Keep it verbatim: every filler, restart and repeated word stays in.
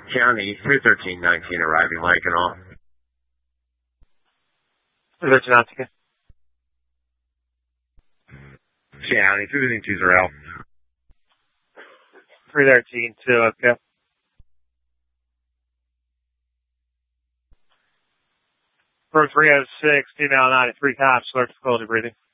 County, three thirteen nineteen arriving, like and all. three thirteen nineteen. County, three thirteen two zero. three thirteen two, okay. For three oh six, female ninety-three times, alert for quality breathing.